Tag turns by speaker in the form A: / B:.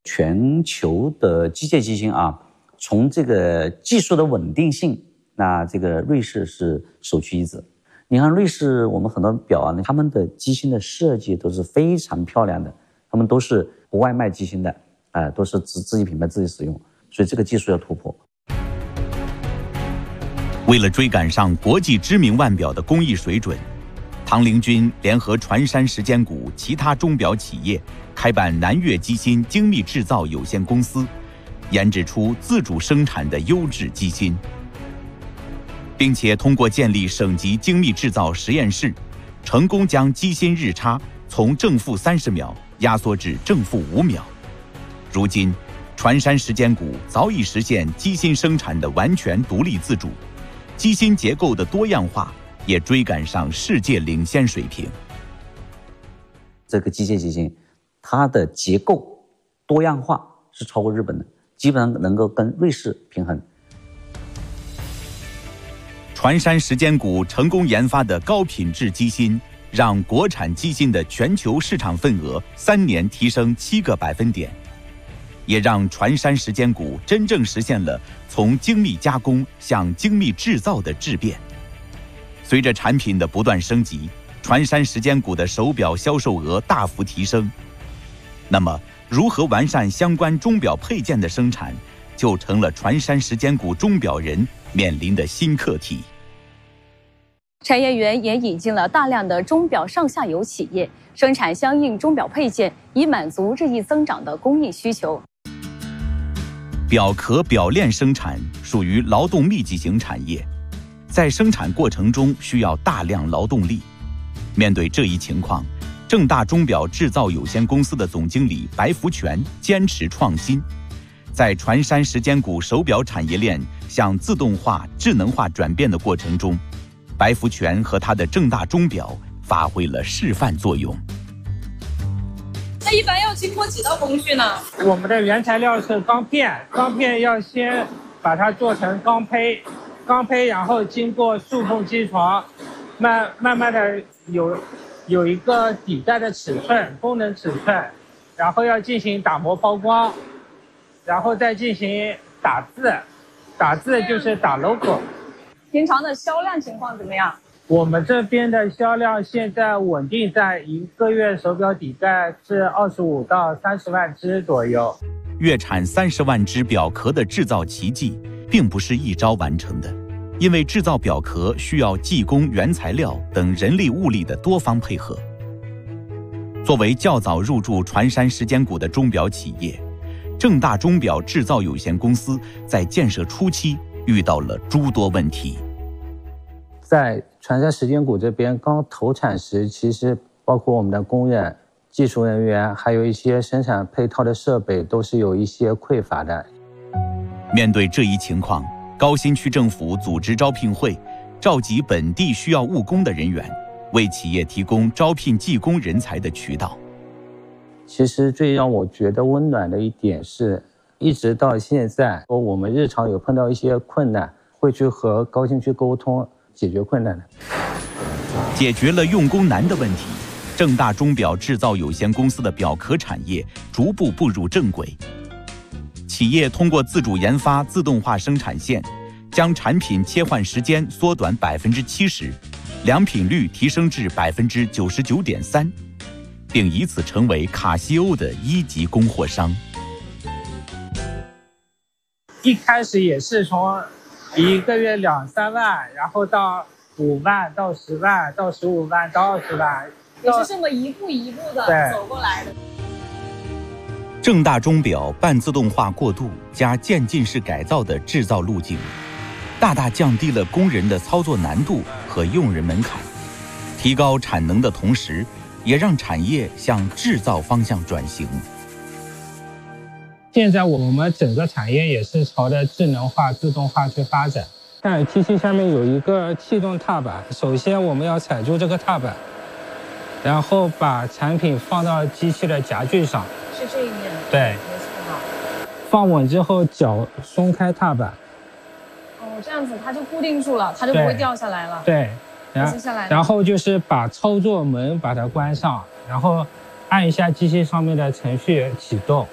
A: 全球的机械机芯啊，从这个技术的稳定性，那这个瑞士是首屈一指。你看瑞士，我们很多表啊，他们的机芯的设计都是非常漂亮的，他们都是不外卖机芯的，都是自己品牌自己使用，所以这个技术要突破。
B: 为了追赶上国际知名腕表的工艺水准，唐凌军联合传山时间谷其他钟表企业，开办南粤机芯精密制造有限公司，研制出自主生产的优质机芯，并且通过建立省级精密制造实验室，成功将机芯日差从正负30秒压缩至正负5秒。如今，传山时间谷早已实现机芯生产的完全独立自主，机芯结构的多样化也追赶上世界领先水平。
A: 这个机械机芯，它的结构多样化是超过日本的，基本上能够跟瑞士平衡。
B: 传山时间谷成功研发的高品质机芯，让国产机芯的全球市场份额3年提升7个百分点，也让传山时间谷真正实现了从精密加工向精密制造的质变。随着产品的不断升级，传山时间谷的手表销售额大幅提升。那么，如何完善相关钟表配件的生产，就成了传山时间谷钟表人面临的新课题。
C: 产业园也引进了大量的钟表上下游企业，生产相应钟表配件，以满足日益增长的工艺需求。
B: 表壳、表链生产属于劳动密集型产业，在生产过程中需要大量劳动力。面对这一情况，正大钟表制造有限公司的总经理白福全坚持创新，在传山时间谷手表产业链向自动化、智能化转变的过程中，白福全和他的正大钟表发挥了示范作用。
C: 那一般要经过几道工序呢？
D: 我们的原材料是钢片，钢片要先把它做成钢胚，钢胚然后经过塑封机床，慢慢的有一个底带的尺寸，功能尺寸，然后要进行打磨抛光，然后再进行打字，打字就是打 logo。
C: 平常的销量情况怎么样？
D: 我们这边的销量现在稳定在1个月手表底带是25到30万只左右。
B: 月产30万只表壳的制造奇迹，并不是一朝完成的，因为制造表壳需要技工、原材料等人力物力的多方配合。作为较早入驻传山时间谷的钟表企业，正大钟表制造有限公司在建设初期遇到了诸多问题。
E: 在传山时间谷这边刚投产时，其实包括我们的工人、技术人员，还有一些生产配套的设备都是有一些匮乏的。
B: 面对这一情况，高新区政府组织招聘会，召集本地需要务工的人员，为企业提供招聘技工人才的渠道。
E: 其实最让我觉得温暖的一点是，一直到现在，我们日常有碰到一些困难，会去和高新区沟通，解决困难的。
B: 解决了用工难的问题，正大钟表制造有限公司的表壳产业逐步步入正轨。企业通过自主研发自动化生产线，将产品切换时间缩短70%，良品率提升至99.3%，并以此成为卡西欧的1级供货商。
D: 一开始也是从1个月2、3万，然后到5万，到10万，到15万，到20万，
C: 也是这么一步一步的走过来的。
B: 正大钟表半自动化过渡加渐进式改造的制造路径，大大降低了工人的操作难度和用人门槛，提高产能的同时，也让产业向制造方向转型。
D: 现在我们整个产业也是朝着智能化、自动化去发展。看机器下面有一个气动踏板，首先我们要踩住这个踏板，然后把产品放到机器的夹具上。
C: 是这一面。
D: 对，
C: 没错。
D: 放稳之后，脚松开踏板。
C: 哦，这样子它就固定住了，它就不会掉下来了。
D: 对，然后就是把操作门把它关上，然后按一下机器上面的程序启动。